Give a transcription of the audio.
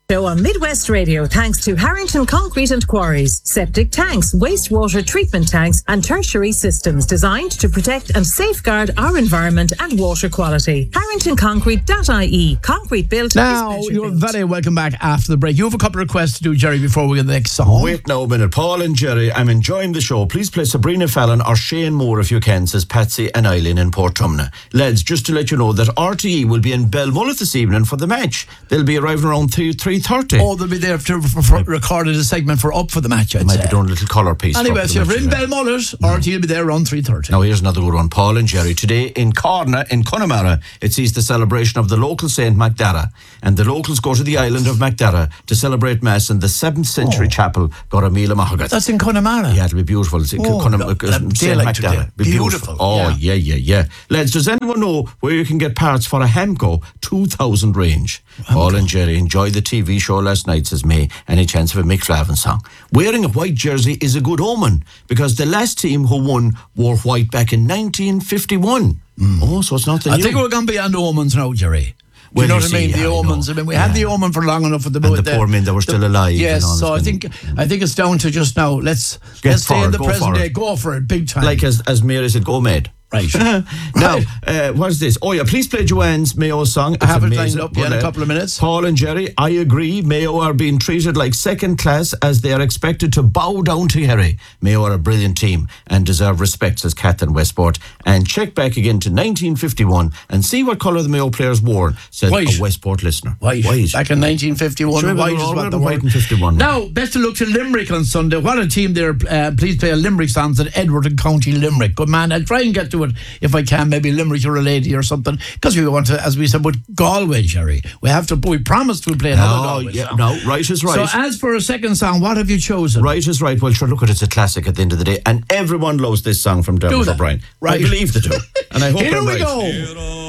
Show on Midwest Radio thanks to Harrington Concrete and Quarries, septic tanks, wastewater treatment tanks and tertiary systems designed to protect and safeguard our environment and water quality. HarringtonConcrete.ie. Concrete built. Now, you're very welcome back after the break. You have a couple of requests to do, Jerry, before we get the next song. Wait now a minute. Paul and Jerry, I'm enjoying the show. Please play Sabrina Fallon or Shane Moore if you can, says Patsy and Eileen in Portumna. Lads, just to let you know that RTE will be in Belmullet this evening for the match. They'll be arriving around 3:30. Oh, they'll be there for recorded a segment for Up for the Match, I'd Might say. be doing a little colour piece. Anyway, so you're in Belmullet, RTE will be there around 3:30. Now here's another good one. Paul and Jerry. Today in Corna, in Connemara, it sees the celebration of the local Saint Macdara. And the locals go to the island of Macdara to celebrate Mass in the 7th century chapel, Goramila Mahagat. That's in Connemara? Yeah, it'll be beautiful. It's in Saint Macdara. Be beautiful. Oh, yeah. Lads, does anyone know where you can get parts for a Hamco 2000 range? Paul and Jerry, enjoy the TV show last night, says May. Any chance of a Mick Flavin song? Wearing a white jersey is a good omen because the last team who won wore white back in 1951. Oh, so it's not the I think we're going beyond omens now, Jerry. Do you know what I mean? The omens. I mean, we had the omen for long enough with the poor men that were still alive. Yes, so I think it's down to just now. Let's stay in the present day. Go for it, big time. Like as Mary said, go mad. Right. Now, what's this? Oh yeah, please play Joanne's Mayo song. It's I have amazing. it lined up in a couple of minutes. Paul and Jerry, I agree. Mayo are being treated like second class as they are expected to bow down to Harry. Mayo are a brilliant team and deserve respect, says Kath in Westport. And check back again to 1951 and see what colour the Mayo players wore, said a Westport listener. White. Back in 1951, sure, white is what the white in 51. Now, best of luck to Limerick on Sunday. What a team there. Please play a Limerick song at Edward and County Limerick. Good man, I'll try and get to it if I can. Maybe Limerick or a lady or something, because we want to, as we said with Galway, Jerry, we promised we'll play another Galway song. No, right is right. So as for a second song, what have you chosen? Right is right. Well, sure, look at it's a classic at the end of the day, and everyone loves this song from Dermot O'Brien. Right. I believe they do, and I hope Here I'm we right. go.